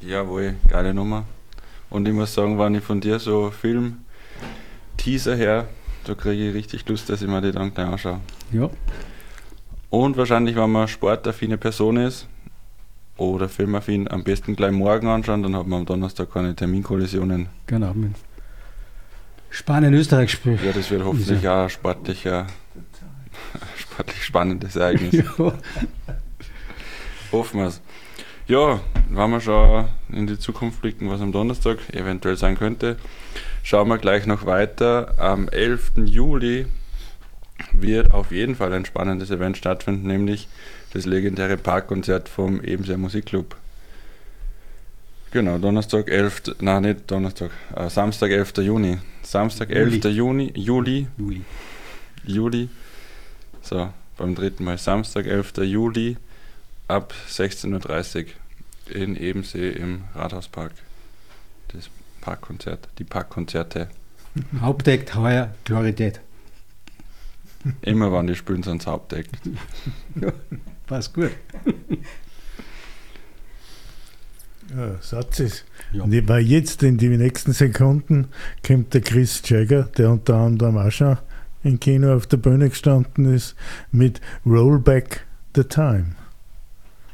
Jawohl, geile Nummer. Und ich muss sagen, wenn ich von dir so Film-Teaser her, da kriege ich richtig Lust, dass ich mir die dann gleich anschaue. Ja. Und wahrscheinlich, wenn man sportaffine Person ist oder filmaffin, am besten gleich morgen anschauen, dann hat man am Donnerstag keine Terminkollisionen. Genau. Mit Spanien-Österreich spielt. Ja, das wird hoffentlich auch ein sportlich spannendes Ereignis. Ja. Hoffen wir es. Ja, wenn wir schon in die Zukunft blicken, was am Donnerstag eventuell sein könnte, schauen wir gleich noch weiter. Am 11. Juli wird auf jeden Fall ein spannendes Event stattfinden, nämlich das legendäre Parkkonzert vom Ebenseer Musikclub. Genau, Samstag, 11. Juni. Samstag, 11. Juli. So, beim dritten Mal. Samstag, 11. Juli ab 16.30 Uhr in Ebensee im Rathauspark. Das Parkkonzert, die Parkkonzerte. Hauptdeck, heuer Priorität. Immer wann die spielen, sind es Hauptdeck. Ja, passt gut. Ja, Satz ist. Ja. Und weil jetzt in die nächsten Sekunden kommt der Chris Jagger, der unter anderem auch schon im Kino auf der Bühne gestanden ist, mit Roll Back the Time.